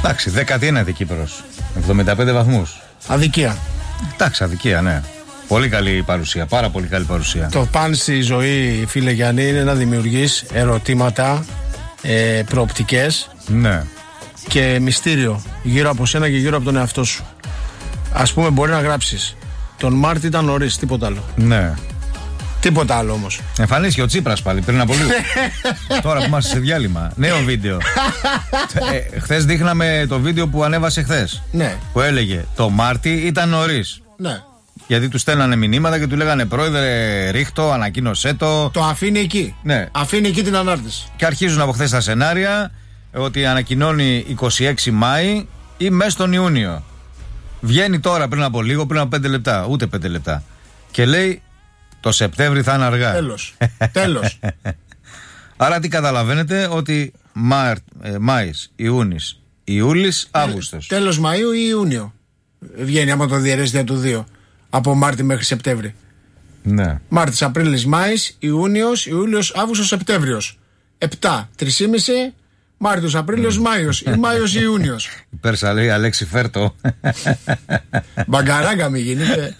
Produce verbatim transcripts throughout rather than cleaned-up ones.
Εντάξει, δέκατη ένατη Κύπρος. εβδομήντα πέντε βαθμούς. Αδικία. Εντάξει, αδικία, ναι. Πολύ καλή παρουσία, πάρα πολύ καλή παρουσία. Το παν στη ζωή, φίλε Γιάννη, είναι να δημιουργείς ερωτήματα, ε, προοπτικές, ναι, και μυστήριο γύρω από σένα και γύρω από τον εαυτό σου. Ας πούμε, μπορεί να γράψεις τον Μάρτιο ήταν νωρίς, τίποτα άλλο. Ναι. Τίποτα άλλο όμως. Εμφανίστηκε ο Τσίπρας πάλι πριν από λίγο. Τώρα που είμαστε σε διάλειμμα. Νέο βίντεο. ε, χθες δείχναμε το βίντεο που ανέβασε χθες. Ναι. Που έλεγε το Μάρτι ήταν νωρίς. Ναι. Γιατί του στέλνανε μηνύματα και του λέγανε πρόεδρε, ρίχτω, ανακοίνωσέ το. Το αφήνει εκεί. Ναι. Αφήνει εκεί την ανάρτηση. Και αρχίζουν από χθες τα σενάρια ότι ανακοινώνει είκοσι έξι Μάη ή μέσα στον Ιούνιο. Βγαίνει τώρα πριν από λίγο, πριν από πέντε λεπτά, ούτε πέντε λεπτά. Και λέει το Σεπτέμβρη θα είναι αργά. Τέλος. Τέλος. Άρα τι καταλαβαίνετε, ότι Μάρ, ε, Μάης, Ιούνις, Ιούλης, Αύγουστος. Τέλος Μαΐου ή Ιούνιο. Βγαίνει άμα το διαιρέσει του δύο. Από Μάρτι μέχρι Σεπτέμβρη. Ναι. Μάρτης, Απρίλης, Μάης, Ιούνιος, Ιούλιος, Αύγουστος, Σεπτέμβριος. Επτά. Τρεισήμιση. Μάρτιος, Απρίλιος, Μάιος. Ή Μάιος ή Ιούνιος. Η Πέρσα λέει Αλέξη φέρτο. Μπαγκαράγκα μη γίνεται.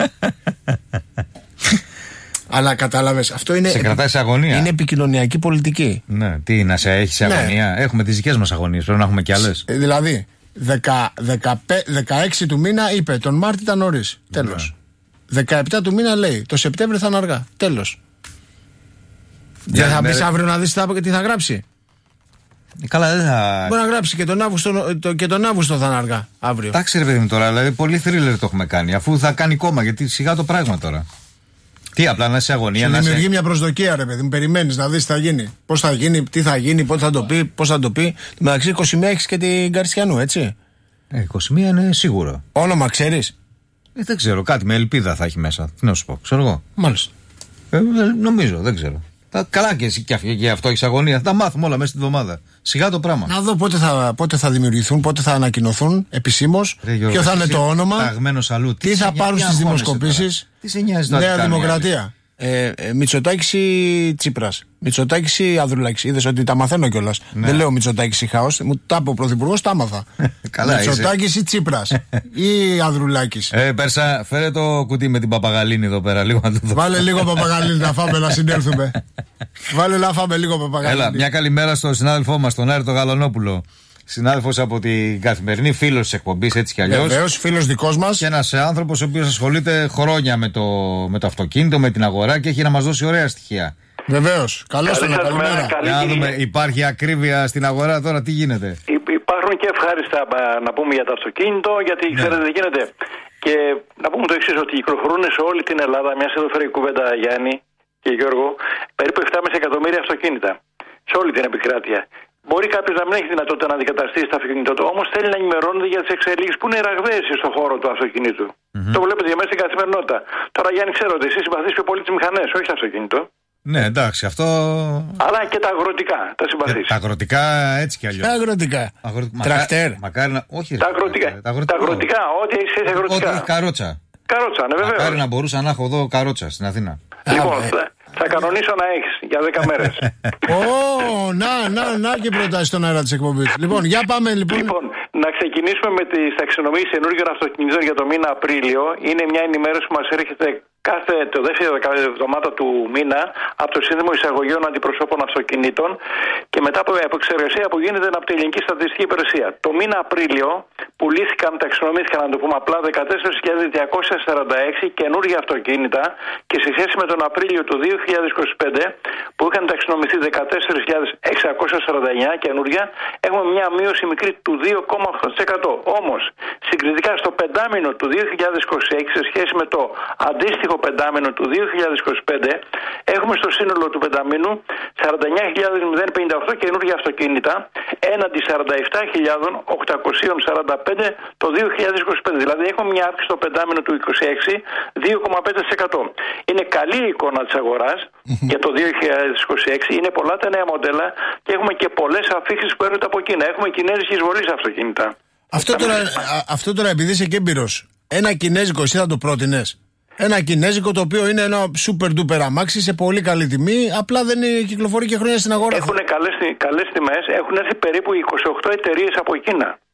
Αλλά κατάλαβες, αυτό είναι. Σε κρατάει σε αγωνία. Είναι επικοινωνιακή πολιτική. Ναι, τι να σε έχει σε Ναι. αγωνία. Έχουμε τις δικές μας αγωνίες, πρέπει να έχουμε κι άλλες. Ε, δηλαδή, δεκαέξι του μήνα είπε τον Μάρτιο ήταν νωρίς. Τέλος. δεκαεπτά του μήνα λέει το Σεπτέμβριο θα είναι αργά. Τέλος. Δεν θα μπεις αύριο να δεις τι θα γράψει. Καλά, δεν θα. Μπορεί να γράψει και τον Αύγουστο, το, και τον Αύγουστο θα είναι αργά αύριο. Εντάξει, ρε παιδί μου τώρα, δηλαδή πολύ θρίλερ το έχουμε κάνει. Αφού θα κάνει κόμμα, γιατί σιγά το πράγμα τώρα. Τι, απλά να είσαι σε αγωνία, Σου να δημιουργεί σε... μια προσδοκία, ρε παιδί μου. Περιμένεις να δεις τι θα γίνει. Πώς θα γίνει, τι θα γίνει, πότε θα το πει, πώς θα το πει. Μεταξύ είκοσι μία έχεις και την Καρσιανού, έτσι. Ε, είκοσι μία είναι σίγουρο. Όνομα ξέρεις. Ε, δεν ξέρω, κάτι με ελπίδα θα έχει μέσα. Τι να σου πω, ξέρω εγώ. Μάλιστα. Ε, ε, νομίζω, δεν ξέρω. Τα, καλά και εσύ και αυτό έχει αγωνία. Θα τα μάθουμε όλα μέσα στην εβδομάδα. Σιγά το πράγμα. Να δω πότε θα, πότε θα δημιουργηθούν, πότε θα ανακοινωθούν επισήμως. Ποιο θα είναι το όνομα. Αλλού. Τι, τι θα πάρουν στις δημοσκοπήσεις. Τι σε νοιάζει Νέα Δημοκρατία. Ε, ε, Μητσοτάκης ή Τσίπρας. Μητσοτάκης ή Ανδρουλάκης. Είδες ότι τα μαθαίνω κιόλας. Ναι. Δεν λέω Μητσοτάκης ή Χάος. Μου τα είπε ο Πρωθυπουργός, τα άμαθα. Μητσοτάκης ή Τσίπρας. Ή Ανδρουλάκης. Ε, Πέρσα, φέρε το κουτί με την Παπαγαλίνη εδώ πέρα. Λίγο να το δω. Βάλε λίγο Παπαγαλίνη να φάμε να συνέλθουμε. Βάλε να φάμε λίγο Παπαγαλίνη. Έλα, μια καλημέρα στον συνάδελφό μας, τον Άρη τον Γαλανόπουλο. Συνάδελφος από την Καθημερινή, φίλος της εκπομπής, έτσι κι αλλιώς. Βεβαίως, φίλος δικός μας. Και ένας άνθρωπος ο οποίος ασχολείται χρόνια με το, με το αυτοκίνητο, με την αγορά και έχει να μας δώσει ωραία στοιχεία. Βεβαίως. Καλώς τον καλημέρα. Για να δούμε, υπάρχει ακρίβεια στην αγορά τώρα, τι γίνεται. Υπάρχουν και ευχάριστα να πούμε για το αυτοκίνητο, γιατί ναι. Ξέρετε τι γίνεται. Και να πούμε το εξής, ότι κυκλοφορούν σε όλη την Ελλάδα, μια εδώ φέρει κουβέντα Γιάννη και Γιώργο, περίπου επτάμισι εκατομμύρια αυτοκίνητα. Σε όλη την επικράτεια. Μπορεί κάποιο να μην έχει δυνατότητα να αντικαταστήσει το αυτοκίνητό του, όμως θέλει να ενημερώνεται για τις εξελίξεις που είναι ραγδαίες στον χώρο του αυτοκίνητου. Mm-hmm. Το βλέπετε για μέσα στην καθημερινότητα. Τώρα, Γιάννη, ξέρω ότι εσύ συμπαθείς πιο πολύ τις μηχανές, όχι το αυτοκίνητο. Ναι, εντάξει, αυτό. Αλλά και τα αγροτικά τα συμπαθείς. Ε, τα αγροτικά έτσι κι αλλιώς. Τα αγροτικά. Αγρο... Τρακτέρ. Μακάρι να. Όχι, τα αγροτικά. Τα αγροτικά, τα αγροτικά ό,τι έχει αγροτικά. Ό,τι έχει καρότσα. Καρότσα, ναι, βέβαια. Μακάρι να μπορούσα να έχω εδώ καρότσα στην Αθήνα. Λοιπόν, θα κανονίσω να έχεις για δέκα μέρες. Ω, να, να, να και προτάσεις στον αέρα της εκπομπής. Λοιπόν, για πάμε λοιπόν. Λοιπόν, να ξεκινήσουμε με τις ταξινομήσεις ενούργιων αυτοκινήτων για το μήνα Απρίλιο. Είναι μια ενημέρωση που μας έρχεται κάθε το δεύτερο εβδομάδα του μήνα από το Σύνδεσμο Εισαγωγέων Αντιπροσώπων Αυτοκινήτων και μετά από επεξεργασία που γίνεται από την Ελληνική Στατιστική Υπηρεσία. Το μήνα Απρίλιο πουλήθηκαν, ταξινομήθηκαν, να το πούμε απλά, δεκατέσσερις χιλιάδες διακόσια σαράντα έξι καινούργια αυτοκίνητα και σε σχέση με τον Απρίλιο του δύο χιλιάδες είκοσι πέντε που είχαν ταξινομηθεί δεκατέσσερις χιλιάδες εξακόσια σαράντα εννέα καινούργια, έχουμε μια μείωση μικρή του δύο κόμμα οκτώ τοις εκατό. Όμως, συγκριτικά στο πεντάμινο του δύο χιλιάδες είκοσι έξι σε σχέση με το αντίστοιχο πεντάμινο του δύο χιλιάδες είκοσι πέντε, έχουμε στο σύνολο του πενταμήνου σαράντα εννέα χιλιάδες πεντακόσια οκτώ καινούργια αυτοκίνητα έναντι σαράντα επτά χιλιάδες οκτακόσια σαράντα πέντε το δύο χιλιάδες είκοσι πέντε. Δηλαδή έχουμε μια αύξηση στο πεντάμινο του είκοσι έξι δύο κόμμα πέντε τοις εκατό. Είναι καλή η εικόνα της αγοράς για το δύο χιλιάδες είκοσι έξι. Είναι πολλά τα νέα μοντέλα και έχουμε και πολλές αφίξεις που έρχονται από Κίνα. Έχουμε κινέζικη εισβολή σε αυτοκίνητα. Αυτό τώρα, αυτό τώρα επειδή είσαι και έμπειρος, ένα κινέζικο εσύ θα το πρότεινες? Ένα κινέζικο το οποίο είναι ένα super duper αμάξι σε πολύ καλή τιμή, απλά δεν κυκλοφορεί και χρόνια στην αγορά. Έχουν καλές, καλές τιμές, έχουν έρθει περίπου είκοσι οκτώ εταιρείες από Κίνα.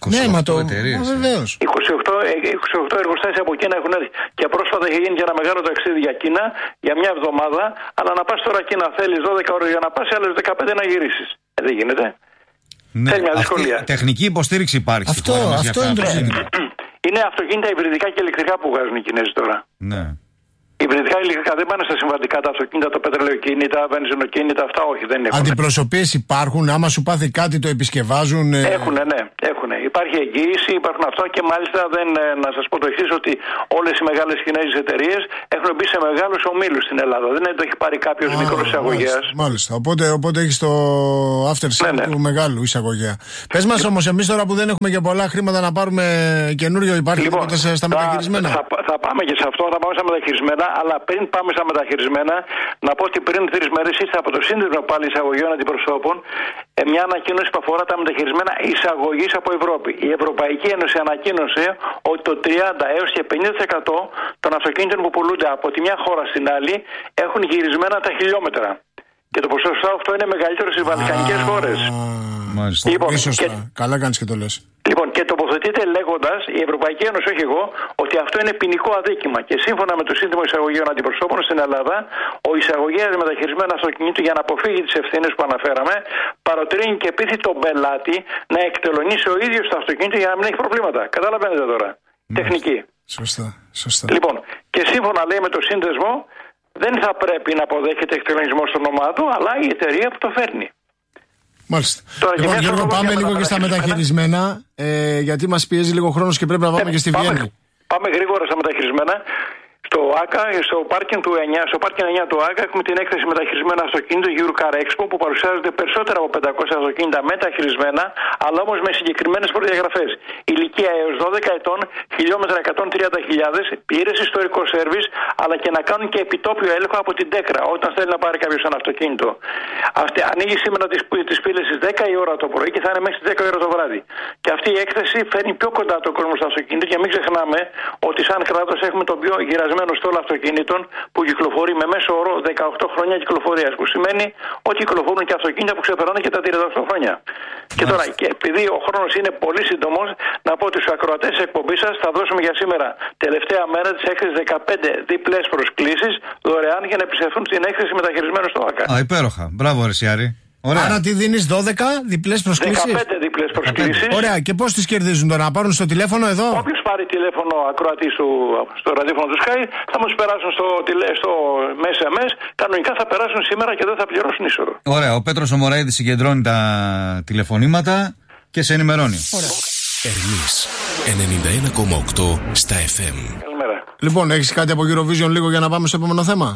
Ναι, μα το. Βεβαίως. είκοσι οκτώ εργοστάσια από Κίνα έχουν έρθει. Και πρόσφατα έχει γίνει και ένα μεγάλο ταξίδι για Κίνα για μια εβδομάδα. Αλλά να πας τώρα Κίνα θέλεις δώδεκα ώρες για να πας, άλλες δεκαπέντε να γυρίσεις. Ε, δεν γίνεται. Ναι, θέλει μια δυσκολία. Αυτή, τεχνική υποστήριξη υπάρχει. Αυτό, αυτό είναι το ζήτημα. Είναι αυτοκίνητα υβριδικά και ηλεκτρικά που βγάζουν οι Κινέζοι τώρα. Ναι. Οι υβριδικά ηλεκτρικά δεν πάνε στα συμβατικά, τα αυτοκίνητα, το πετρελαιοκίνητα, βενζινοκίνητα, αυτά όχι, δεν έχουν. Αντιπροσωπείες υπάρχουν, άμα σου πάθει κάτι το επισκευάζουν. Ε... Έχουνε, ναι, έχουνε. Υπάρχει εγγύηση, υπάρχουν αυτά και μάλιστα δεν, να σας πω το εξής, ότι όλες οι μεγάλες κινέζικες εταιρείες έχουν μπει σε μεγάλους ομίλους στην Ελλάδα. Δεν το έχει πάρει κάποιος μικρός εισαγωγέας. Μάλιστα, μάλιστα. Οπότε, οπότε έχει το after sale ναι, ναι. του μεγάλου εισαγωγέα. Πες μας όμως, εμείς τώρα που δεν έχουμε και πολλά χρήματα να πάρουμε καινούριο, υπάρχει λοιπόν, τίποτα στα μεταχειρισμένα. Θα, θα, θα πάμε και σε αυτό, θα πάμε στα μεταχειρισμένα. Αλλά πριν πάμε στα μεταχειρισμένα, να πω ότι πριν τρεις μέρες ήρθε από το Σύνδεσμο πάλι εισαγωγών αντιπροσώπων ε, μια ανακοίνωση που αφορά τα μεταχειρισμένα εισαγωγής από Ευρώπη. Η Ευρωπαϊκή Ένωση ανακοίνωσε ότι το τριάντα έως και πενήντα τοις εκατό των αυτοκίνητων που πουλούνται από τη μια χώρα στην άλλη έχουν γυρισμένα τα χιλιόμετρα. Και το ποσοστό αυτό είναι μεγαλύτερο στις βαλκανικές χώρες. Μάλιστα. Λοιπόν, και... Καλά κάνεις και το λες. Λοιπόν, και τοποθετείται λέγοντας η Ευρωπαϊκή Ένωση, όχι εγώ, ότι αυτό είναι ποινικό αδίκημα. Και σύμφωνα με το Σύνδεσμο Εισαγωγέων Αντιπροσώπων στην Ελλάδα, ο εισαγωγέας μεταχειρισμένα αυτοκινήτου για να αποφύγει τις ευθύνες που αναφέραμε, παροτρύνει και πείθει τον πελάτη να εκτελωνήσει ο ίδιος το αυτοκίνητο για να μην έχει προβλήματα. Καταλαβαίνετε τώρα. Μάλιστα. Τεχνική. Σωστά, σωστά. Λοιπόν, και σύμφωνα λέει με το Σύνδεσμο, δεν θα πρέπει να αποδέχεται εκτελονισμό στο όνομά του, αλλά η εταιρεία που το φέρνει. Μάλιστα. Τώρα, λοιπόν, Γιώργο, πάμε λίγο και στα μεταχειρισμένα, ε, γιατί μας πιέζει λίγο χρόνος και πρέπει να πάμε ε, και στη πάμε, Βιέννη. Πάμε γρήγορα στα μεταχειρισμένα. Στο ΆΚΑ, στο πάρκινγκ του εννιά, στο πάρκινγκ εννιά του ΆΚΑ έχουμε την έκθεση μεταχειρισμένα αυτοκίνητο Eurocar Expo που παρουσιάζονται περισσότερα από πεντακόσια αυτοκίνητα μεταχειρισμένα, αλλά όμως με συγκεκριμένες προδιαγραφές. Ηλικία έως δώδεκα ετών, χιλιόμετρα εκατόν τριάντα χιλιάδες, πλήρες ιστορικό σέρβις, αλλά και να κάνουν και επιτόπιο έλεγχο από την ΤΕΚΡΑ όταν θέλει να πάρει κάποιος ένα αυτοκίνητο. Αυτή, ανοίγει σήμερα τις, τις πύλες στις δέκα η ώρα το πρωί και θα είναι μέχρι τις δέκα η ώρα το βράδυ. Και αυτή η έκθεση φέρνει πιο κοντά τον κόσμο στο αυτοκίνητο και μην ξεχνάμε ότι σαν κράτος έχουμε τον πιο γυρασμένο στόλο αυτοκινήτων που κυκλοφορεί με μέσο όρο δεκαοκτώ χρόνια κυκλοφορίας. Που σημαίνει ότι κυκλοφορούν και αυτοκίνητα που ξεπερνάνε και τα τριάντα οκτώ χρόνια. Μάλιστα. Και τώρα, και επειδή ο χρόνος είναι πολύ σύντομος, να πω ότι στους ακροατές της εκπομπής σας θα δώσουμε για σήμερα τελευταία μέρα της έκθεσης δεκαπέντε διπλές προσκλήσεις δωρεάν για να επιστρέφουν στην έκθεση μεταχειρισμένων στο ΆΚΑ. Α, υπέροχα. Μπράβο, ρε Σιάρη. Ωραία. Άρα τι δίνεις, δώδεκα διπλές προσκλήσεις. δεκαπέντε διπλές προσκλήσεις. Ωραία, και πώς τις κερδίζουν τώρα, να πάρουν στο τηλέφωνο εδώ. Όποιος πάρει τηλέφωνο ακροατή στο, στο ραδιόφωνο του Sky θα μας περάσουν στο, στο ες εμ ες. Κανονικά θα περάσουν σήμερα και δεν θα πληρώσουν είσοδο. Ωραία, ο Πέτρος Ομοραίδης συγκεντρώνει τα τηλεφωνήματα και σε ενημερώνει. Ωραία. Ερμής ενενήντα ένα κόμμα οκτώ στα εφ εμ. Καλημέρα. Λοιπόν, έχεις κάτι από Eurovision λίγο για να πάμε στο επόμενο θέμα?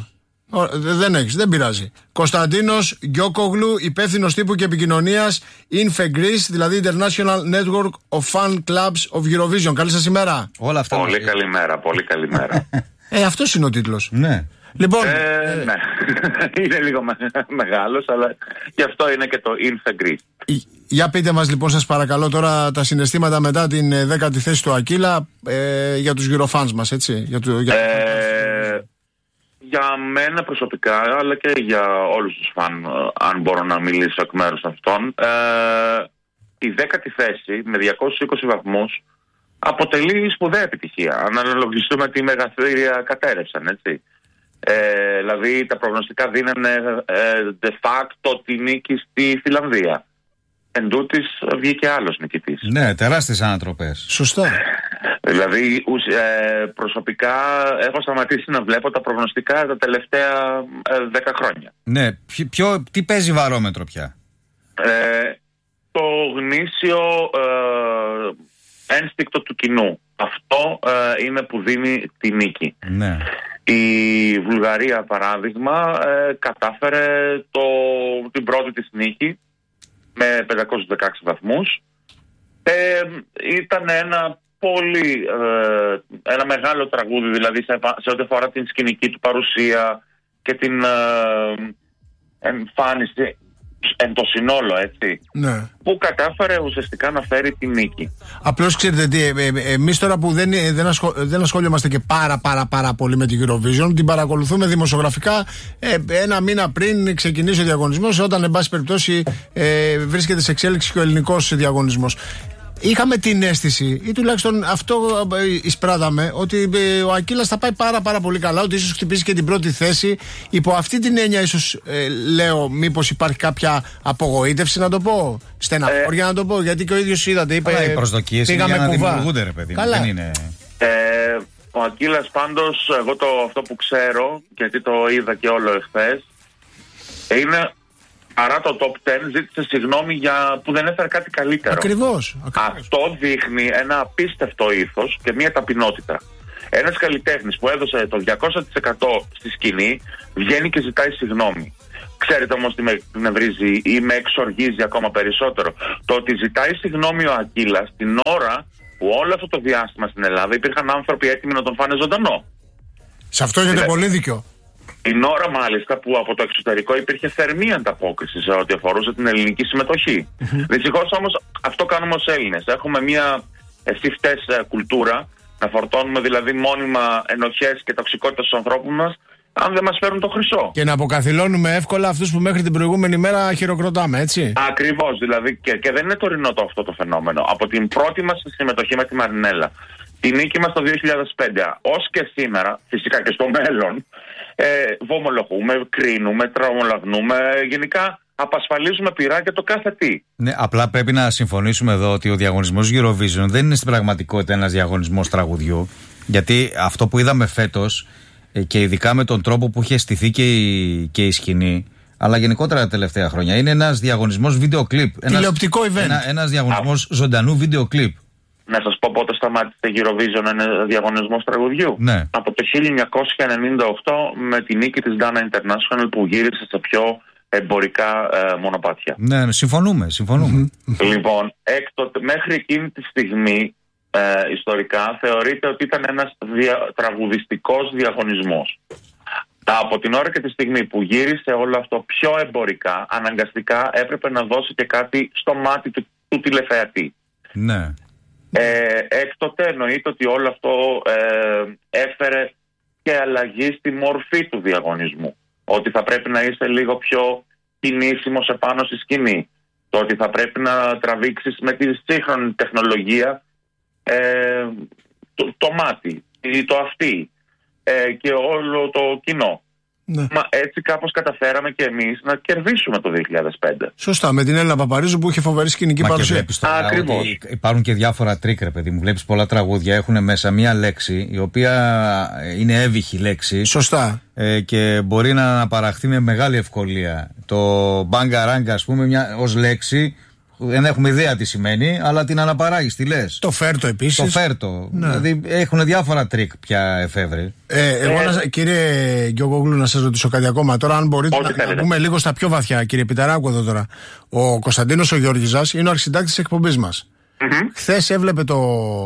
Δεν έχεις, δεν πειράζει. Κωνσταντίνος Γκιόκογλου, υπεύθυνος τύπου και επικοινωνίας Infe Greece, δηλαδή International Network of Fan Clubs of Eurovision. Καλή σας ημέρα. Όλα αυτά. Πολύ καλημέρα, πολύ καλημέρα. Ε, αυτός είναι ο τίτλος. Ναι. Λοιπόν, ε, ε, ναι. Είναι λίγο μεγάλος, αλλά γι' αυτό είναι και το Infe Greece. Για πείτε μας λοιπόν, σας παρακαλώ, τώρα τα συναισθήματα μετά την δέκατη θέση του Ακύλα ε, για τους Eurofans μας, έτσι. Για το, για... Ε, για μένα προσωπικά, αλλά και για όλους τους φαν, αν μπορώ να μιλήσω εκ μέρους αυτών, ε, η δέκατη θέση με διακόσιους είκοσι βαθμούς αποτελεί σπουδαία επιτυχία. Αν αναλογιστούμε τι μεγαθύρια κατέρευσαν, έτσι. Ε, δηλαδή τα προγνωστικά δίνανε ε, de facto τη νίκη στη Φιλανδία. Εν τούτης βγήκε άλλος νικητής. Ναι, τεράστιες ανατροπές. Σωστά. Δηλαδή ε, προσωπικά έχω σταματήσει να βλέπω τα προγνωστικά τα τελευταία δέκα χρόνια. Ναι, ποιο, ποιο, τι παίζει βαρόμετρο πια? Ε, το γνήσιο ε, ένστικτο του κοινού. Αυτό ε, είναι που δίνει τη νίκη. Ναι. Η Βουλγαρία, παράδειγμα, ε, κατάφερε το, την πρώτη της νίκη με πεντακόσιους δεκαέξι βαθμούς. Ε, ήταν ένα πολύ ε, ένα μεγάλο τραγούδι, δηλαδή σε, σε ό,τι αφορά την σκηνική του παρουσία και την ε, εμφάνιση εν το συνόλο, έτσι, ναι, που κατάφερε ουσιαστικά να φέρει τη νίκη. Απλώς ξέρετε τι, ε, ε, εμείς τώρα που δεν, δεν, ασχολ, δεν ασχολούμαστε και πάρα πάρα πάρα πολύ με την Eurovision, την παρακολουθούμε δημοσιογραφικά ε, ένα μήνα πριν ξεκινήσει ο διαγωνισμός, όταν εν πάση περιπτώσει ε, βρίσκεται σε εξέλιξη και ο ελληνικός διαγωνισμός. είχαμε την αίσθηση, ή τουλάχιστον αυτό εισπράταμε, ότι ο Ακύλας θα πάει πάρα πάρα πολύ καλά, ότι ίσως χτυπήσει και την πρώτη θέση. Υπό αυτή την έννοια ίσως ε, λέω μήπως υπάρχει κάποια απογοήτευση, να το πω, στεναχώρια, ε, να το πω, γιατί και ο ίδιος είδατε, είπε, οι προσδοκίες είναι για να δημιουργούνται, ρε παιδί. Καλά. Δεν είναι... Ε, ο Ακύλας πάντως, εγώ το, αυτό που ξέρω, γιατί το είδα και όλο εχθές, είναι... Παρά το top δέκα ζήτησε συγγνώμη για που δεν έφερε κάτι καλύτερο. Ακριβώς, ακριβώς. Αυτό δείχνει ένα απίστευτο ήθος και μια ταπεινότητα. Ένας καλλιτέχνης που έδωσε το διακόσια τοις εκατό στη σκηνή βγαίνει και ζητάει συγγνώμη. Ξέρετε όμως τι με νευρίζει ή με εξοργίζει ακόμα περισσότερο? Το ότι ζητάει συγγνώμη ο Ακύλας την ώρα που όλο αυτό το διάστημα στην Ελλάδα υπήρχαν άνθρωποι έτοιμοι να τον φάνε ζωντανό. Σε αυτό έχετε δηλαδή, πολύ δίκιο. Την ώρα μάλιστα που από το εξωτερικό υπήρχε θερμή ανταπόκριση σε ό,τι αφορούσε την ελληνική συμμετοχή. Mm-hmm. Δυστυχώς όμως αυτό κάνουμε ως Έλληνες. Έχουμε μια εσύ φταίς κουλτούρα, να φορτώνουμε δηλαδή μόνιμα ενοχές και τοξικότητα στους ανθρώπους μας, αν δεν μας φέρουν το χρυσό. Και να αποκαθιλώνουμε εύκολα αυτούς που μέχρι την προηγούμενη μέρα χειροκροτάμε, έτσι. Ακριβώς, δηλαδή, και, και δεν είναι τωρινό το αυτό το φαινόμενο. Από την πρώτη μας συμμετοχή με τη Μαρινέλα, τη νίκη μας το δύο χιλιάδες πέντε, ως και σήμερα, φυσικά και στο μέλλον, ε, βομολογούμε, κρίνουμε, τραυμολαγνούμε, γενικά απασφαλίζουμε πειρά και το κάθε τι. Ναι, απλά πρέπει να συμφωνήσουμε εδώ ότι ο διαγωνισμός Eurovision δεν είναι στην πραγματικότητα ένας διαγωνισμός τραγουδιού, γιατί αυτό που είδαμε φέτος, και ειδικά με τον τρόπο που είχε στηθεί και η, και η σκηνή, αλλά γενικότερα τα τελευταία χρόνια, είναι ένας διαγωνισμός βίντεο κλιπ. Τηλεοπτικό event. Ένα, ένας διαγωνισμός Α. ζωντανού βίντεο κλιπ. Να σας πω πότε σταμάτησε Eurovision ένα διαγωνισμός τραγουδιού. Ναι. Από το χίλια εννιακόσια ενενήντα οκτώ με τη νίκη της Dana International που γύρισε σε πιο εμπορικά ε, μονοπάτια. Ναι, ναι, συμφωνούμε, συμφωνούμε. Λοιπόν, έκτοτε, μέχρι εκείνη τη στιγμή ε, ιστορικά θεωρείται ότι ήταν ένας δια, τραγουδιστικός διαγωνισμός. Από την ώρα και τη στιγμή που γύρισε όλο αυτό πιο εμπορικά, αναγκαστικά έπρεπε να δώσει και κάτι στο μάτι του, του τηλεθεατή. Ναι. Ε, έκτοτε εννοείται ότι όλο αυτό ε, έφερε και αλλαγή στη μορφή του διαγωνισμού. Ότι θα πρέπει να είσαι λίγο πιο κινήσιμος επάνω στη σκηνή. Το ότι θα πρέπει να τραβήξεις με τη σύγχρονη τεχνολογία ε, το, το μάτι ή το αυτί ε, και όλο το κοινό. Ναι. Μα έτσι κάπως καταφέραμε και εμείς να κερδίσουμε το δύο χιλιάδες πέντε. Σωστά, με την Έλληνα Παπαρίζου που είχε φοβερή σκηνική παρουσία. Ακριβώς. Υπάρχουν και διάφορα τρίκ, ρε παιδί μου. Βλέπεις πολλά τραγούδια, έχουν μέσα μία λέξη η οποία είναι εύυχη λέξη. Σωστά. Ε, και μπορεί να αναπαραχθεί με μεγάλη ευκολία. Το μπάγκα-ράγκα, ας πούμε, μια, ως λέξη. Δεν έχουμε ιδέα τι σημαίνει, αλλά την αναπαράγεις, τι λες. Το φέρτο επίσης. Το φέρτο. Ναι. Δηλαδή έχουν διάφορα τρίκ πια εφεύρει. Ε, εγώ, ε, να, κύριε Γκιογκογλου, να σας ρωτήσω κάτι ακόμα. Τώρα, αν μπορείτε να, να πούμε λίγο στα πιο βαθιά, κύριε Πιταράκου, εδώ τώρα. Ο Κωνσταντίνος ο Γεωργιζάς είναι ο αρχισυντάκτης της εκπομπής μας. Mm-hmm. Χθες έβλεπε το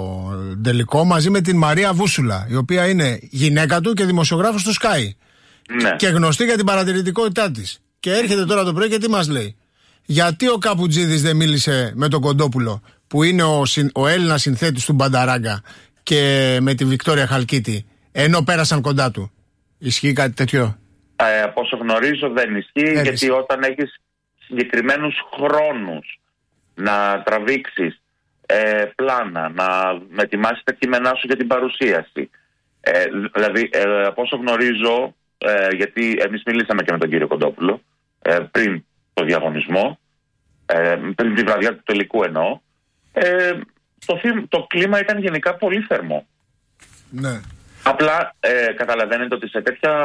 τελικό μαζί με την Μαρία Βούσουλα, η οποία είναι γυναίκα του και δημοσιογράφος του Sky. Ναι. Και γνωστή για την παρατηρητικότητά της. Και έρχεται τώρα το πρωί και τι μας λέει. Γιατί ο Καπουτζίδης δεν μίλησε με τον Κοντόπουλο, που είναι ο, ο Έλληνας συνθέτης του Μπανταράγκα, και με τη Βικτόρια Χαλκίτη, ενώ πέρασαν κοντά του? Ισχύει κάτι τέτοιο? Ε, από όσο γνωρίζω δεν ισχύει, ε, γιατί ε, όταν έχεις συγκεκριμένους χρόνους να τραβήξεις ε, πλάνα, να ετοιμάσεις τα κείμενά σου για την παρουσίαση, ε, δηλαδή ε, από όσο γνωρίζω, ε, γιατί εμείς μιλήσαμε και με τον κύριο Κοντόπουλο ε, πριν το διαγωνισμό, ε, πριν τη βραδιά του τελικού εννοώ, ε, το, το κλίμα ήταν γενικά πολύ θερμό. Ναι. Απλά ε, καταλαβαίνετε ότι σε τέτοια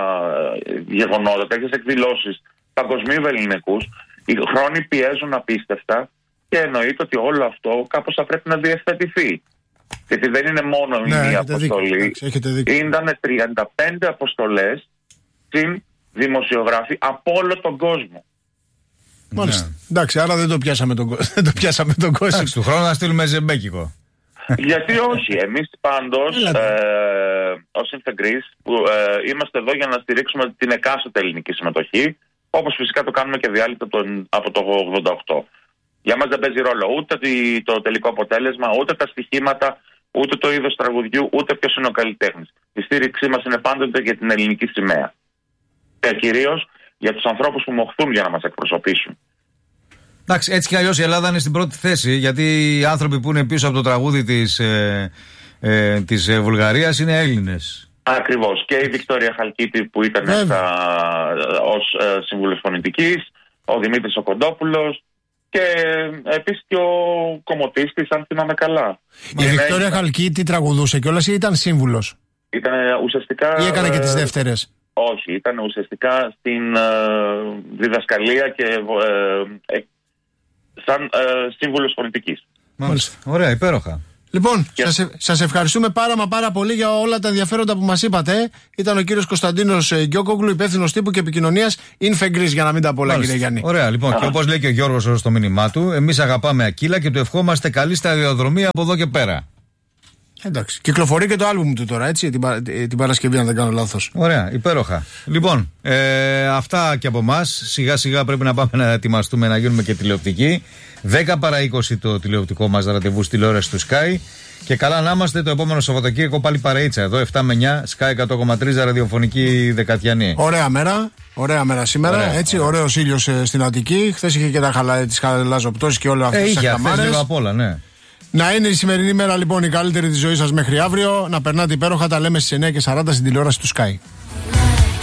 γεγονότα, τέτοιες εκδηλώσεις παγκοσμίου ελληνικούς, οι χρόνοι πιέζουν απίστευτα και εννοείται ότι όλο αυτό κάπως θα πρέπει να διευθετηθεί. Γιατί δεν είναι μόνο η ναι, μία αποστολή. Ήταν τριάντα πέντε αποστολές συν δημοσιογράφοι από όλο τον κόσμο. Μάλιστα. Ναι. Εντάξει, άρα δεν το πιάσαμε τον, δεν το πιάσαμε τον κόσμο. Εντάξει, του χρόνου να στείλουμε ζεμπέκικο. Γιατί όχι. Εμείς πάντως ε, ως Infegris που ε, είμαστε εδώ για να στηρίξουμε την εκάστοτε ελληνική συμμετοχή, όπως φυσικά το κάνουμε και διάλειπτα από το ογδόντα οκτώ. Για μας δεν παίζει ρόλο ούτε το τελικό αποτέλεσμα, ούτε τα στοιχήματα, ούτε το είδος τραγουδιού, ούτε ποιος είναι ο καλλιτέχνης. Η στήριξή μας είναι πάντοτε για την ελληνική σημαία. Και κυρίως για τους ανθρώπους που μοχθούν για να μας εκπροσωπήσουν. Εντάξει, έτσι κι αλλιώς η Ελλάδα είναι στην πρώτη θέση, γιατί οι άνθρωποι που είναι πίσω από το τραγούδι της, ε, ε, της ε, Βουλγαρίας είναι Έλληνες. Ακριβώς. Και η Βικτόρια Χαλκίτη που ήταν Βέβαια. στα, ως ε, σύμβουλος φωνητικής, ο Δημήτρης ο Κοντόπουλος και ε, επίσης και ο κομμωτής, αν θυμάμαι καλά. Η Βικτόρια είναι... Χαλκίτη τραγουδούσε κιόλας ή ήταν σύμβουλος? Ήταν ουσιαστικά... Ή έκανε και τις ε, δεύτερες? Όχι, ήταν ουσιαστικά στην ε, διδασκαλία και ε, ε, σαν ε, σύμβουλος φωνητικής. Μάλιστα. Ωραία, υπέροχα. Λοιπόν, και... σας, σας ευχαριστούμε πάρα μα πάρα πολύ για όλα τα ενδιαφέροντα που μας είπατε. Ήταν ο κύριος Κωνσταντίνος Γκιόκογλου, υπεύθυνος τύπου και επικοινωνίας Infegris, για να μην τα πω όλα, κύριε Γιάννη. Ωραία, λοιπόν, και όπως λέει και ο Γιώργος στο μήνυμά του, εμείς αγαπάμε Ακύλα και του ευχόμαστε καλή σταδιοδρομία από εδώ και πέρα. Εντάξει. Κυκλοφορεί και το άλμπουμ του τώρα, έτσι, την, πα, την Παρασκευή, αν δεν κάνω λάθος. Ωραία, υπέροχα. Λοιπόν, ε, αυτά και από εμάς. Σιγά σιγά πρέπει να πάμε να ετοιμαστούμε να γίνουμε και τηλεοπτικοί. δέκα παρά είκοσι το τηλεοπτικό μας ραντεβού στη τηλεόραση του Sky. Και καλά να είμαστε το επόμενο Σαββατοκύριακο πάλι παρεΐτσα. Εδώ επτά με εννιά, Sky εκατό κόμμα τρία, ραδιοφωνική Δεκατιανή. Ωραία μέρα. Ωραία μέρα σήμερα. Ωραία, έτσι, ωραία. Ωραίος ήλιος ε, στην Αττική. Χθες είχε και τα χαλα, τις χαλαζοπτώσεις και όλα αυτά. Ε, είχε χθες λίγο απ' όλα, ναι. Να είναι η σημερινή μέρα λοιπόν η καλύτερη της ζωής σας μέχρι αύριο. Να περνάτε υπέροχα. Τα λέμε στις εννιά και σαράντα στην τηλεόραση του Sky.